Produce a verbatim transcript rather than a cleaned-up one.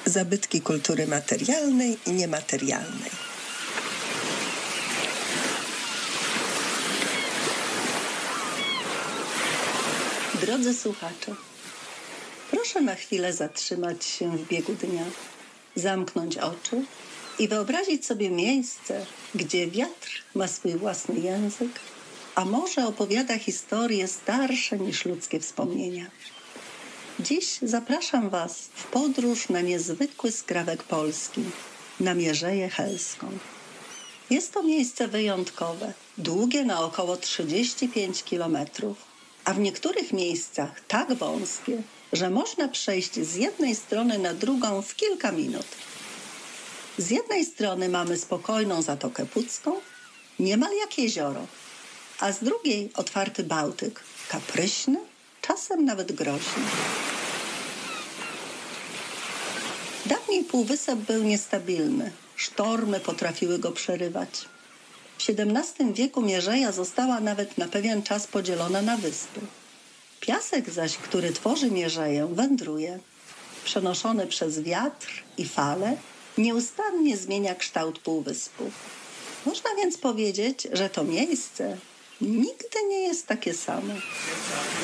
Zabytki kultury materialnej i niematerialnej. Drodzy słuchacze, proszę na chwilę zatrzymać się w biegu dnia, zamknąć oczy i wyobrazić sobie miejsce, gdzie wiatr ma swój własny język, a morze opowiada historie starsze niż ludzkie wspomnienia. Dziś zapraszam Was w podróż na niezwykły skrawek Polski, na Mierzeję Helską. Jest to miejsce wyjątkowe, długie na około trzydzieści pięć kilometrów, a w niektórych miejscach tak wąskie, że można przejść z jednej strony na drugą w kilka minut. Z jednej strony mamy spokojną Zatokę Pucką, niemal jak jezioro, a z drugiej otwarty Bałtyk, kapryśny, czasem nawet groźny. Dawniej półwysep był niestabilny, sztormy potrafiły go przerywać. W siedemnastym wieku Mierzeja została nawet na pewien czas podzielona na wyspy. Piasek zaś, który tworzy Mierzeję, wędruje. Przenoszony przez wiatr i fale, nieustannie zmienia kształt półwyspu. Można więc powiedzieć, że to miejsce nigdy nie jest takie samo.